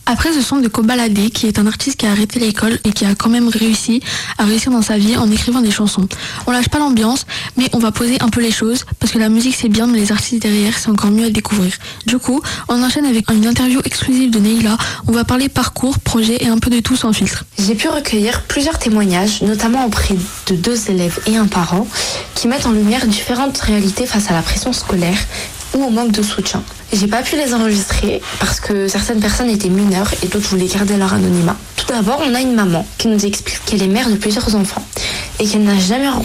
Après ce son de Kobalade, qui est un artiste qui a arrêté l'école et qui a quand même réussi à réussir dans sa vie en écrivant des chansons. On lâche pas l'ambiance, mais on va poser un peu les choses, parce que la musique c'est bien, mais les artistes derrière c'est encore mieux à découvrir. Du coup, on enchaîne avec une interview exclusive de Neila. On va parler parcours, projet et un peu de tout sans filtre. J'ai pu recueillir plusieurs témoignages, notamment auprès de 2 élèves et un parent, qui mettent en lumière différentes réalités face à la pression scolaire ou au manque de soutien. J'ai pas pu les enregistrer parce que certaines personnes étaient mineures et d'autres voulaient garder leur anonymat. Tout d'abord, on a une maman qui nous explique qu'elle est mère de plusieurs enfants et qu'elle n'a jamais rencontré